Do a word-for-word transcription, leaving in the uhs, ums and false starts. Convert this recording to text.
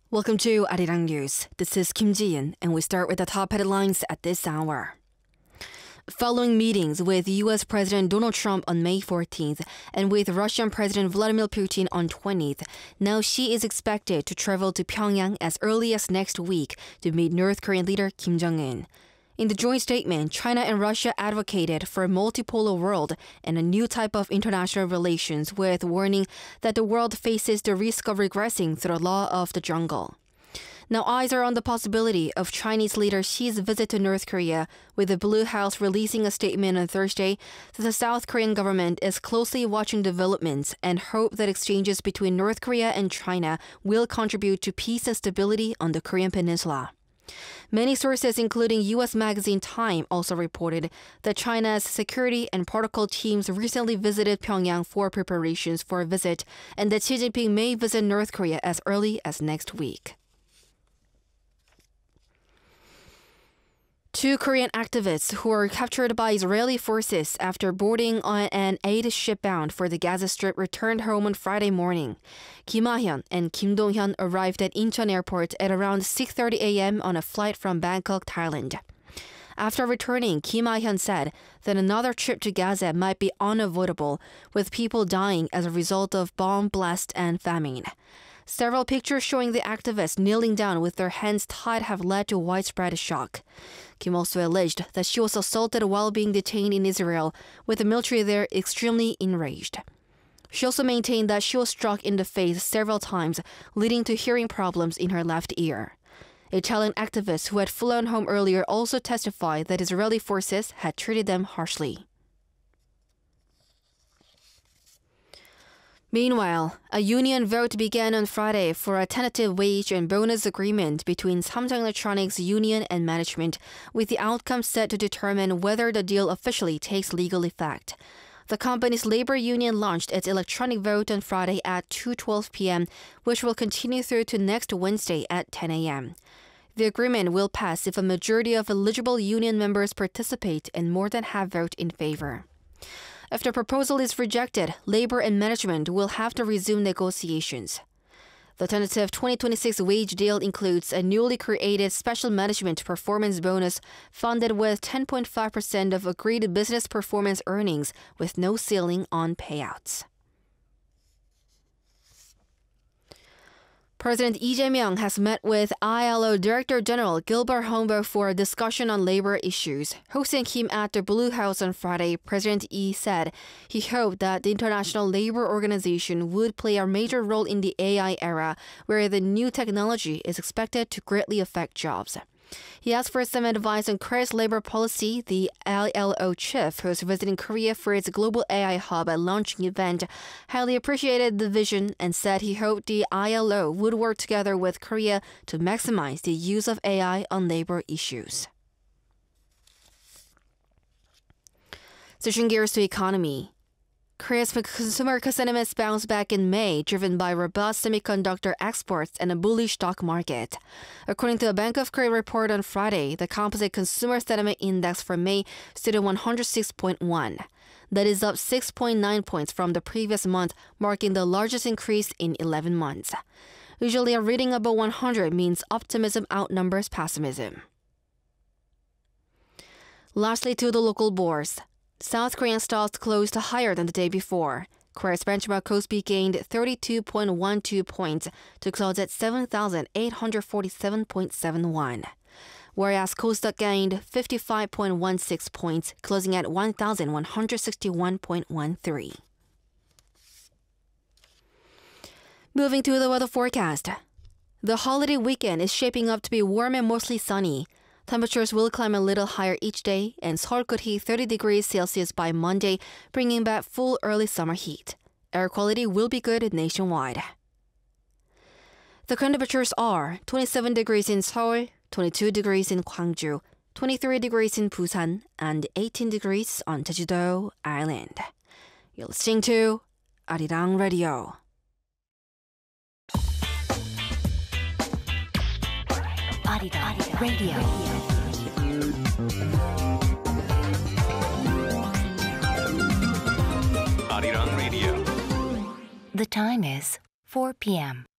Welcome to Arirang News. This is Kim Ji-in, and we start with the top headlines at this hour. Following meetings with U S President Donald Trump on May fourteenth and with Russian President Vladimir Putin on twentieth, now Xi is expected to travel to Pyongyang as early as next week to meet North Korean leader Kim Jong-un. In the joint statement, China and Russia advocated for a multipolar world and a new type of international relations, with warning that the world faces the risk of regressing to the law of the jungle. Now eyes are on the possibility of Chinese leader Xi's visit to North Korea, with the Blue House releasing a statement on Thursday that the South Korean government is closely watching developments and hope that exchanges between North Korea and China will contribute to peace and stability on the Korean peninsula. Many sources, including U S magazine Time, also reported that China's security and protocol teams recently visited Pyongyang for preparations for a visit, and that Xi Jinping may visit North Korea as early as next week. Two Korean activists who were captured by Israeli forces after boarding on an aid ship bound for the Gaza Strip returned home on Friday morning. Kim Ah-hyun and Kim Dong-hyun arrived at Incheon Airport at around six thirty a.m. on a flight from Bangkok, Thailand. After returning, Kim Ah-hyun said that another trip to Gaza might be unavoidable, with people dying as a result of bomb blast and famine. Several pictures showing the activists kneeling down with their hands tied have led to widespread shock. Kim also alleged that she was assaulted while being detained in Israel, with the military there extremely enraged. She also maintained that she was struck in the face several times, leading to hearing problems in her left ear. Italian activists who had flown home earlier also testified that Israeli forces had treated them harshly. Meanwhile, a union vote began on Friday for a tentative wage and bonus agreement between Samsung Electronics union and management, with the outcome set to determine whether the deal officially takes legal effect. The company's labor union launched its electronic vote on Friday at two twelve p.m., which will continue through to next Wednesday at ten a.m. The agreement will pass if a majority of eligible union members participate and more than half vote in favor. If the proposal is rejected, labor and management will have to resume negotiations. The tentative twenty twenty-six wage deal includes a newly created special management performance bonus funded with ten point five percent of agreed business performance earnings, with no ceiling on payouts. President Lee Jae-myung has met with I L O Director General Gilbert Humbo for a discussion on labor issues. Hosting him at the Blue House on Friday, President Lee said he hoped that the International Labor Organization would play a major role in the A I era, where the new technology is expected to greatly affect jobs. He asked for some advice on Korea's labor policy. The I L O chief, who is visiting Korea for its Global A I Hub and launching event, highly appreciated the vision and said he hoped the I L O would work together with Korea to maximize the use of A I on labor issues. Switching gears to economy. Korea's consumer sentiments bounced back in May, driven by robust semiconductor exports and a bullish stock market. According to a Bank of Korea report on Friday, the composite consumer sentiment index for May stood at one hundred six point one. That is up six point nine points from the previous month, marking the largest increase in eleven months. Usually, a reading above one hundred means optimism outnumbers pessimism. Lastly, to the local bourse. South Korean stocks closed higher than the day before. Korea's benchmark Kospi gained thirty-two point one two points to close at seven thousand eight hundred forty-seven point seven one, whereas Kosdaq gained fifty-five point one six points, closing at one thousand one hundred sixty-one point one three. Moving to the weather forecast. The holiday weekend is shaping up to be warm and mostly sunny. Temperatures will climb a little higher each day, and Seoul could hit thirty degrees Celsius by Monday, bringing back full early summer heat. Air quality will be good nationwide. The current temperatures are twenty-seven degrees in Seoul, twenty-two degrees in Gwangju, twenty-three degrees in Busan, and eighteen degrees on Jeju-do Island. You're listening to Arirang Radio. Arirang Radio. Arirang Radio. The time is four p.m.